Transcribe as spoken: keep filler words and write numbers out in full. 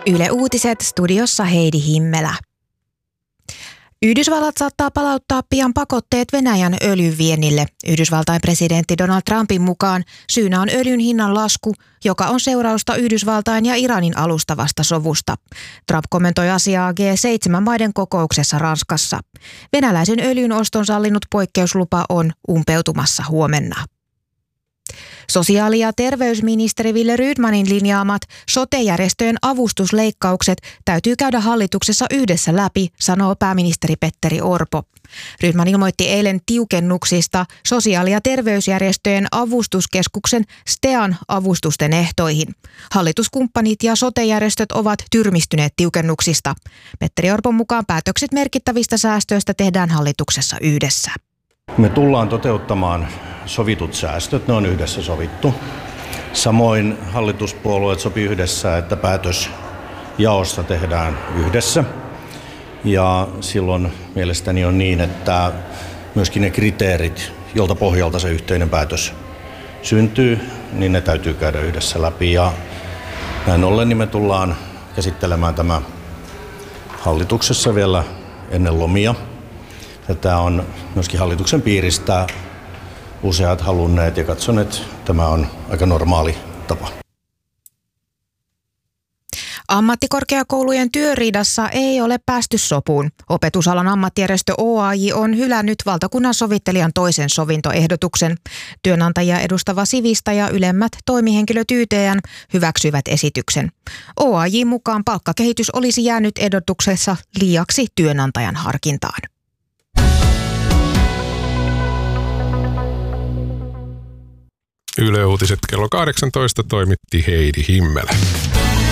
Yle Uutiset, studiossa Heidi Himmelä. Yhdysvallat saattaa palauttaa pian pakotteet Venäjän öljyviennille. Yhdysvaltain presidentti Donald Trumpin mukaan syynä on öljyn hinnan lasku, joka on seurausta Yhdysvaltain ja Iranin alustavasta sovusta. Trump kommentoi asiaa G seitsemän maiden kokouksessa Ranskassa. Venäläisen öljyn oston sallinut poikkeuslupa on umpeutumassa huomenna. Sosiaali- ja terveysministeri Wille Rydmanin linjaamat sote-järjestöjen avustusleikkaukset täytyy käydä hallituksessa yhdessä läpi, sanoo pääministeri Petteri Orpo. Rydman ilmoitti eilen tiukennuksista sosiaali- ja terveysjärjestöjen avustuskeskuksen STEAn avustusten ehtoihin. Hallituskumppanit ja sote-järjestöt ovat tyrmistyneet tiukennuksista. Petteri Orpon mukaan päätökset merkittävistä säästöistä tehdään hallituksessa yhdessä. Me tullaan toteuttamaan sovitut säästöt, ne on yhdessä sovittu. Samoin hallituspuolueet sopi yhdessä, että päätös jaosta tehdään yhdessä. Ja silloin mielestäni on niin, että myöskin ne kriteerit, jolta pohjalta se yhteinen päätös syntyy, niin ne täytyy käydä yhdessä läpi. Ja näin ollen niin me tullaan käsittelemään tämä hallituksessa vielä ennen lomia. Tätä on myöskin hallituksen piiristä useat halunneet ja katson, että tämä on aika normaali tapa. Ammattikorkeakoulujen työriidassa ei ole päästy sopuun. Opetusalan ammattijärjestö O A J on hylännyt valtakunnan sovittelijan toisen sovintoehdotuksen. Työnantajia edustava Sivista ja ylemmät toimihenkilöt Y T N hyväksyivät esityksen. O A J mukaan palkkakehitys olisi jäänyt ehdotuksessa liiaksi työnantajan harkintaan. Yle Uutiset kello kahdeksantoista toimitti Heidi Himmelä.